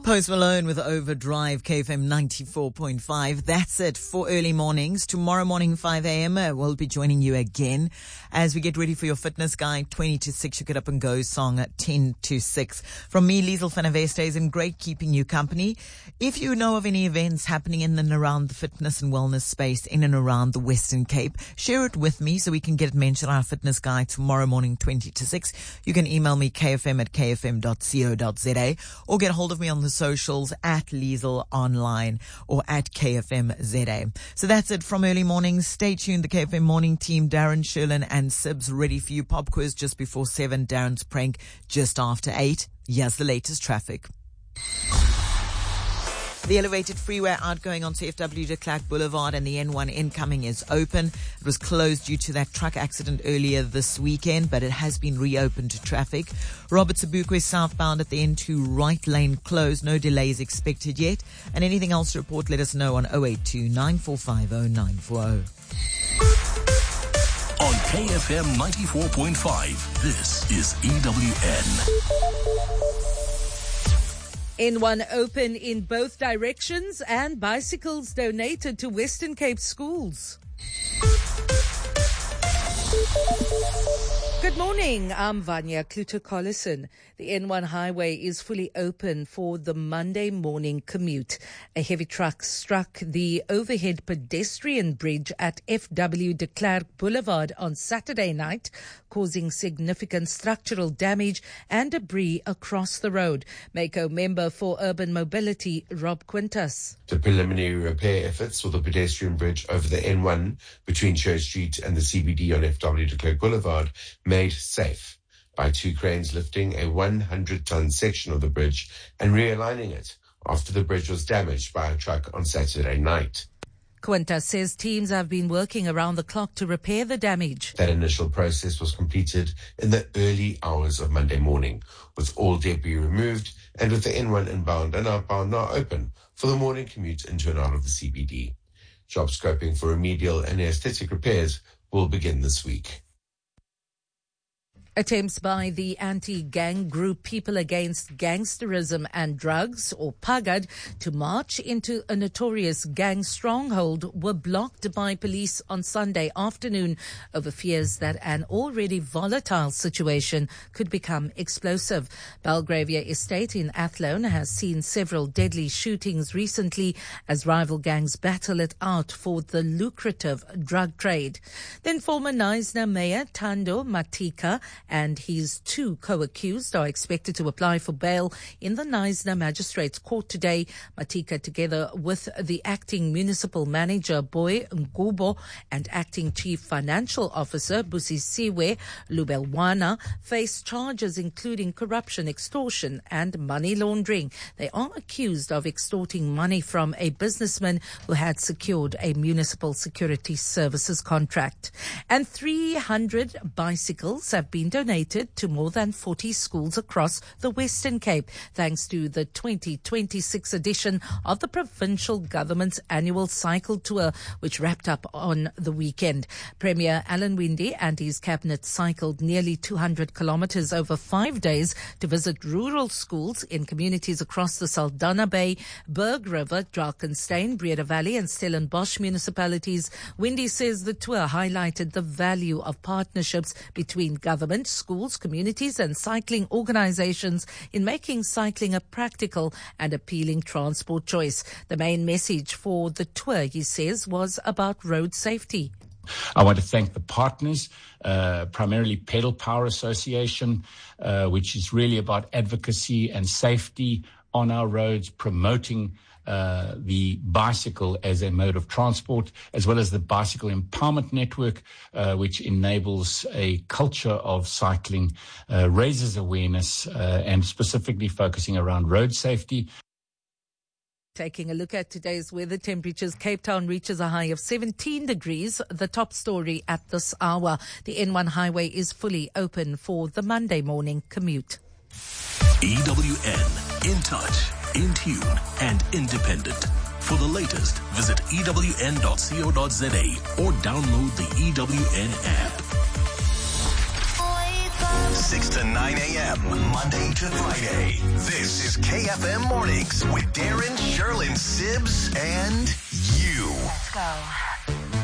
Post Malone with Overdrive, KFM 94.5. That's it for early mornings. Tomorrow morning, 5 a.m., we'll be joining you again as we get ready for your fitness guide, 20 to 6, your Get Up and Go song at 10 to 6. From me, Liesl van der Westhuizen, is in great keeping you company. If you know of any events happening in and around the fitness and wellness space in and around the Western Cape, share it with me so we can get it mentioned on our fitness guide tomorrow morning, 20 to 6. You can email me kfm@kfm.co.za or get hold of me on the socials at Liesl Online or at KFMZA. So that's it from early mornings. Stay tuned. The KFM morning team, Darren, Sherlin and Sibs, ready for you. Pop quiz just before 7. Darren's prank just after 8. Here's the latest traffic. The elevated freeway outgoing onto FW de Klerk Boulevard and the N1 incoming is open. It was closed due to that truck accident earlier this weekend, but it has been reopened to traffic. Robert Sobukwe southbound at the N2 right lane closed. No delays expected yet. And anything else to report, let us know on 082 9450 940. On KFM 94.5, this is EWN. N1 open in both directions and bicycles donated to Western Cape schools. Good morning, I'm Vanya Kluter-Collison. The N1 highway is fully open for the Monday morning commute. A heavy truck struck the overhead pedestrian bridge at FW de Klerk Boulevard on Saturday night, causing significant structural damage and debris across the road. Mako member for Urban Mobility, Rob Quintas. The preliminary repair efforts for the pedestrian bridge over the N1 between Church Street and the CBD on FW de Klerk Boulevard made safe by 2 cranes lifting a 100-ton section of the bridge and realigning it after the bridge was damaged by a truck on Saturday night. Quintas says teams have been working around the clock to repair the damage. That initial process was completed in the early hours of Monday morning, with all debris removed and with the N1 inbound and outbound now open for the morning commute into and out of the CBD. Job scoping for remedial and aesthetic repairs will begin this week. Attempts by the anti-gang group People Against Gangsterism and Drugs, or PAGAD, to march into a notorious gang stronghold were blocked by police on Sunday afternoon over fears that an already volatile situation could become explosive. Belgravia Estate in Athlone has seen several deadly shootings recently as rival gangs battle it out for the lucrative drug trade. Then former Knysna Mayor Thando Matika and his 2 co-accused are expected to apply for bail in the Knysna Magistrates Court today. Matika, together with the acting municipal manager Boy Ngubo and acting chief financial officer Busisiwe Lubelwana, face charges including corruption, extortion and money laundering. They are accused of extorting money from a businessman who had secured a municipal security services contract. And 300 bicycles have been donated to more than 40 schools across the Western Cape, thanks to the 2026 edition of the provincial government's annual cycle tour, which wrapped up on the weekend. Premier Alan Winde and his cabinet cycled nearly 200 kilometers over 5 days to visit rural schools in communities across the Saldanha Bay, Berg River, Drakenstein, Breda Valley and Stellenbosch municipalities. Winde says the tour highlighted the value of partnerships between government, schools, communities and cycling organizations in making cycling a practical and appealing transport choice. The main message for the tour, he says, was about road safety. I want to thank the partners, primarily Pedal Power Association, which is really about advocacy and safety on our roads, promoting the bicycle as a mode of transport, as well as the Bicycle Empowerment Network, which enables a culture of cycling, raises awareness, and specifically focusing around road safety. Taking a look at today's weather temperatures, Cape Town reaches a high of 17 degrees, the top story at this hour. The N1 highway is fully open for the Monday morning commute. EWN, in touch, in tune and independent. For the latest, visit ewn.co.za or download the EWN app. 6 to 9 a.m. Monday to Friday. This is KFM Mornings with Darren, Sherlyn, Sibbs, and you. Let's go.